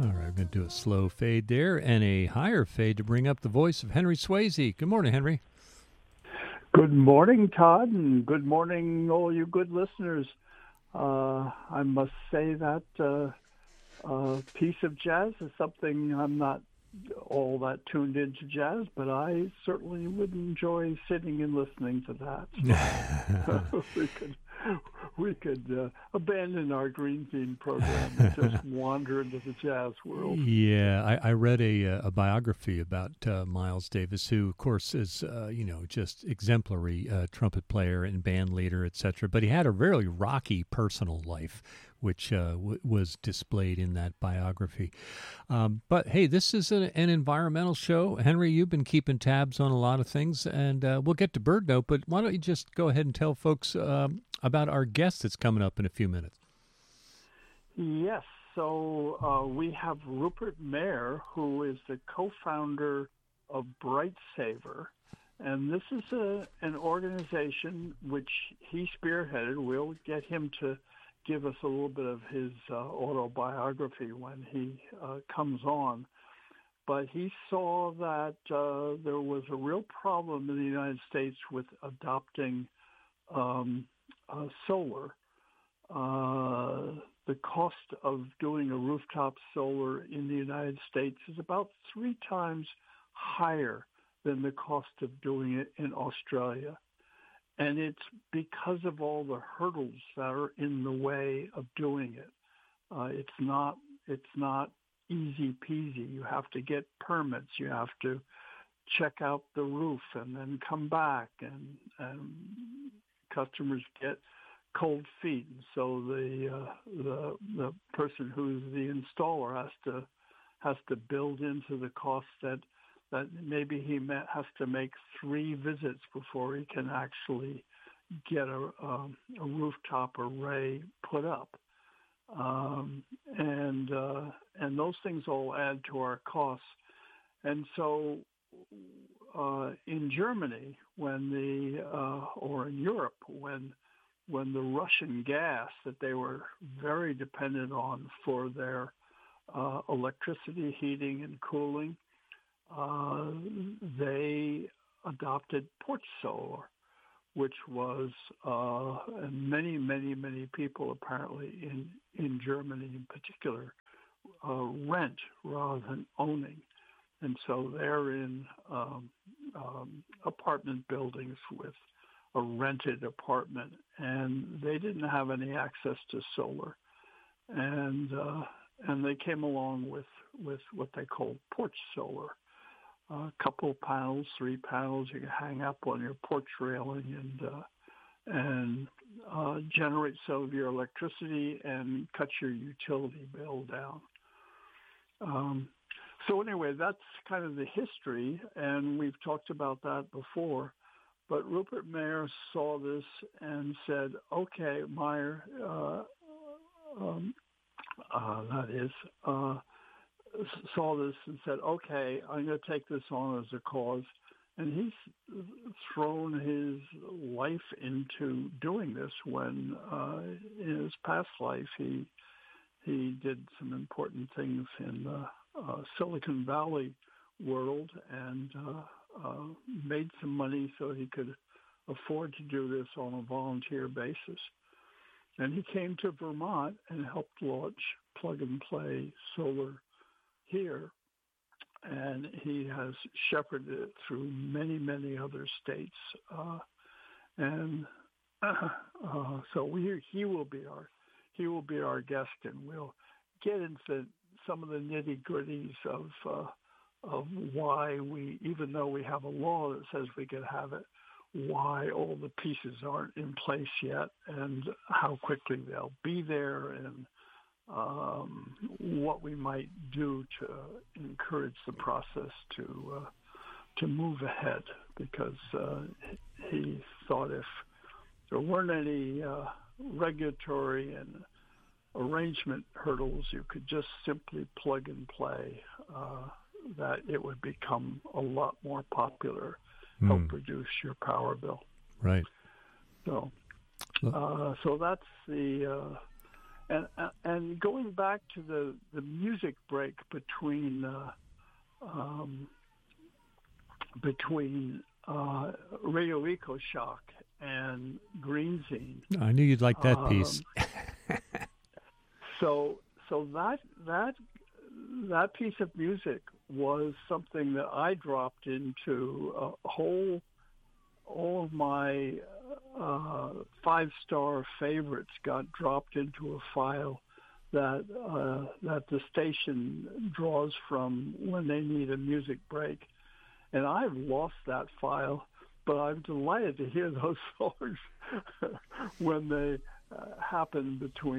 All right, I'm going to do a slow fade there and a higher fade to bring up the voice of Henry Swayze. Good morning, Henry. Good morning, Todd, and good morning, all you good listeners. I must say that piece of jazz is something I'm not all that tuned into jazz, but I certainly would enjoy sitting and listening to that. So we could abandon our green theme program and just wander into the jazz world. Yeah, I read a biography about Miles Davis, who, of course, is just exemplary trumpet player and band leader, etc. But he had a very rocky personal life, which was displayed in that biography. But hey, this is an environmental show. Henry, you've been keeping tabs on a lot of things, and we'll get to Bird Note, but why don't you just go ahead and tell folks about our guest that's coming up in a few minutes? Yes, so we have Rupert Mayer, who is the co-founder of Bright Saver, and this is an organization which he spearheaded. We'll get him to give us a little bit of his autobiography when he comes on. But he saw that there was a real problem in the United States with adopting solar. The cost of doing a rooftop solar in the United States is about 3 times higher than the cost of doing it in Australia. And it's because of all the hurdles that are in the way of doing it. It's not easy peasy. You have to get permits. You have to check out the roof and then come back, and customers get cold feet. And so the person who's the installer has to build into the cost that maybe he has to make 3 visits before he can actually get a rooftop array put up. And those things all add to our costs. And so in Germany, or in Europe, when the Russian gas that they were very dependent on for their electricity, heating, and cooling, they adopted porch solar, which was, and many, many, many people apparently in Germany in particular, rent rather than owning. And so they're in apartment buildings with a rented apartment, and they didn't have any access to solar. And they came along with what they called porch solar. A couple panels, 3 panels you can hang up on your porch railing and generate some of your electricity and cut your utility bill down. So anyway, that's kind of the history, and we've talked about that before. But Rupert Mayer saw this and said, okay, Meyer, saw this and said, okay, I'm going to take this on as a cause. And he's thrown his life into doing this when in his past life he did some important things in the Silicon Valley world and made some money so he could afford to do this on a volunteer basis. And he came to Vermont and helped launch Plug and Play Solar here, and he has shepherded it through many, many other states. So he will be our guest, and we'll get into some of the nitty-gritties of why we, even though we have a law that says we can have it, why all the pieces aren't in place yet, and how quickly they'll be there, and what we might do to encourage the process to move ahead, because he thought if there weren't any regulatory and arrangement hurdles, you could just simply plug and play, that it would become a lot more popular, help reduce your power bill. Right. So that's the... And going back to the music break between Radio Eco Shock and Green Zine. I knew you'd like that piece. So that piece of music was something that I dropped into all of my 5-star favorites got dropped into a file that the station draws from when they need a music break. And I've lost that file, but I'm delighted to hear those songs when they happen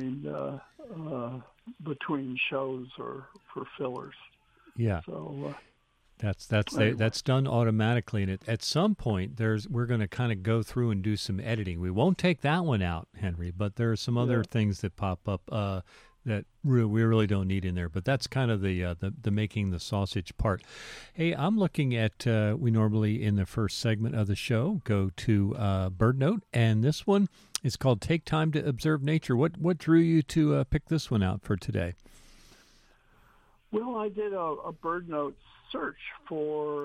between shows or for fillers. Yeah. So that's done automatically, and at some point we're going to kind of go through and do some editing. We won't take that one out, Henry, but there are some other things that pop up that we really don't need in there. But that's kind of the making the sausage part. Hey, I'm looking at we normally in the first segment of the show go to Bird Note, and this one is called "Take Time to Observe Nature." What drew you to pick this one out for today? Well, I did a Bird Note search for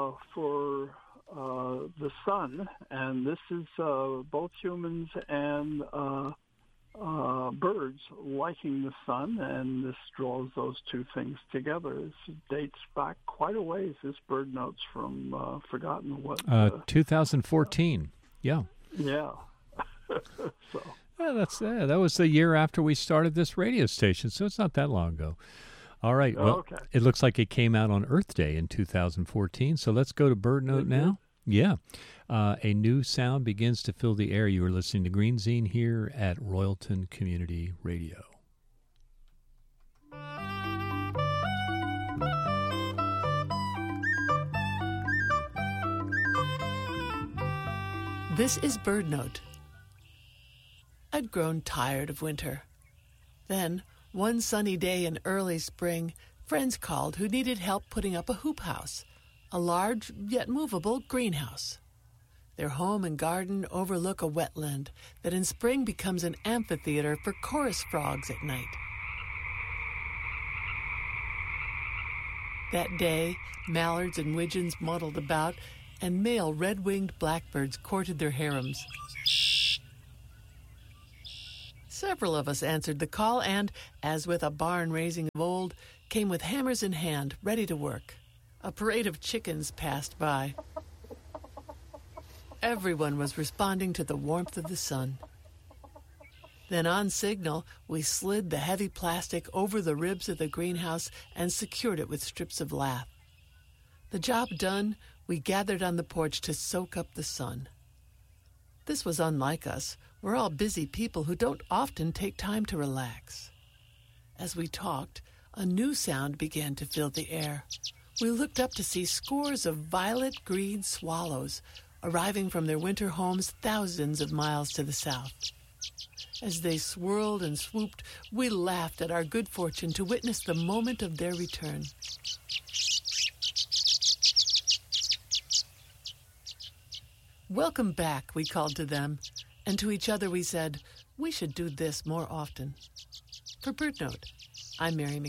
the sun, and this is both humans and birds liking the sun, and this draws those two things together. This dates back quite a ways. This Bird Note's from forgotten what 2014. Yeah. Yeah. So. Yeah, that was the year after we started this radio station, so it's not that long ago. All right. Well, okay. It looks like it came out on Earth Day in 2014. So let's go to Bird Note now. Yeah. A new sound begins to fill the air. You are listening to Green Zine here at Royalton Community Radio. This is Bird Note. I'd grown tired of winter. Then, one sunny day in early spring, friends called who needed help putting up a hoop house, a large yet movable greenhouse. Their home and garden overlook a wetland that in spring becomes an amphitheater for chorus frogs at night. That day, mallards and widgeons muddled about, and male red-winged blackbirds courted their harems. Several of us answered the call and, as with a barn raising of old, came with hammers in hand, ready to work. A parade of chickens passed by. Everyone was responding to the warmth of the sun. Then on signal, we slid the heavy plastic over the ribs of the greenhouse and secured it with strips of lath. The job done, we gathered on the porch to soak up the sun. This was unlike us. We're all busy people who don't often take time to relax. As we talked, a new sound began to fill the air. We looked up to see scores of violet-green swallows arriving from their winter homes thousands of miles to the south. As they swirled and swooped, we laughed at our good fortune to witness the moment of their return. "Welcome back," we called to them, and to each other we said, "We should do this more often." For Bird Note, I'm Mary McKee.